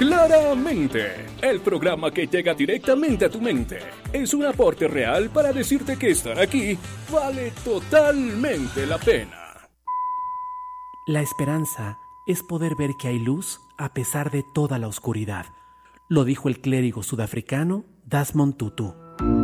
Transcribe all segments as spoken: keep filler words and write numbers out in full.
Claramente, el programa que llega directamente a tu mente es un aporte real para decirte que estar aquí vale totalmente la pena. La esperanza es poder ver que hay luz a pesar de toda la oscuridad, lo dijo el clérigo sudafricano Desmond Tutu.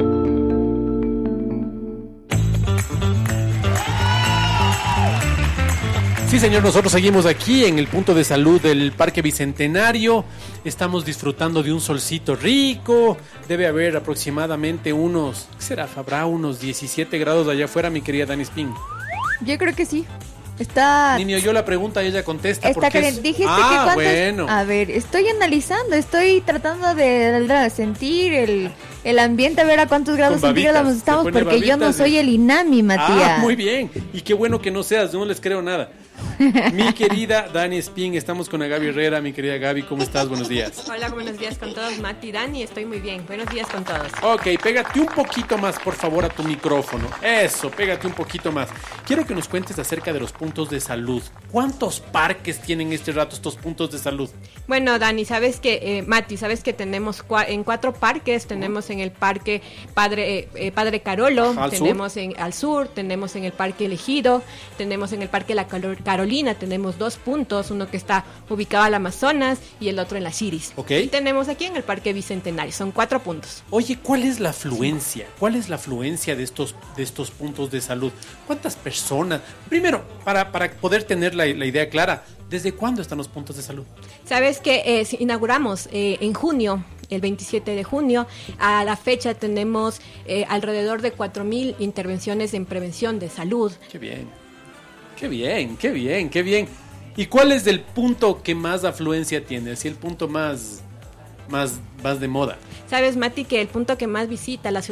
Sí, señor, nosotros seguimos aquí en el punto de salud del Parque Bicentenario. Estamos disfrutando de un solcito rico. Debe haber aproximadamente unos, ¿qué será? Habrá unos diecisiete grados allá afuera, mi querida Dani Spin. Yo creo que sí. Está... Niño, yo la pregunta y ella contesta. Está caliente. Es... Dijiste ah, que cuántos... bueno. A ver, estoy analizando, estoy tratando de, de sentir el, el ambiente, a ver a cuántos grados centígrados estamos, porque yo no soy el INAMI, Matías. Ah, muy bien. Y qué bueno que no seas, no les creo nada. Mi querida Dani Spin, estamos con la Gaby Herrera. Mi querida Gaby, ¿cómo estás? Buenos días. Hola, buenos días con todos, Mati, Dani, estoy muy bien. Buenos días con todos. Ok, pégate un poquito más, por favor, a tu micrófono. Eso, pégate un poquito más. Quiero que nos cuentes acerca de los puntos de salud. ¿Cuántos parques tienen este rato estos puntos de salud? Bueno, Dani, sabes que, eh, Mati, sabes que tenemos cua- en cuatro parques. Tenemos en el parque Padre eh, eh, Padre Carolo, ¿Al tenemos sur? en al sur, tenemos en el parque Elegido, tenemos en el parque La Calor- Carolina, tenemos dos puntos, uno que está ubicado al Amazonas y el otro en las Iris. Ok. Y tenemos aquí en el parque Bicentenario, son cuatro puntos. Oye, ¿cuál es la afluencia? ¿Cuál es la afluencia de estos, de estos puntos de salud? ¿Cuántas personas? Primero, para, para poder tener la, la idea clara, ¿desde cuándo están los puntos de salud? Sabes que eh, si inauguramos eh, en junio, el veintisiete de junio, a la fecha tenemos eh, alrededor de cuatro mil intervenciones en prevención de salud. Qué bien, qué bien, qué bien, qué bien. ¿Y cuál es el punto que más afluencia tiene? Así el punto más, más, más de moda. Sabes, Mati, que el punto que más visita la ciudad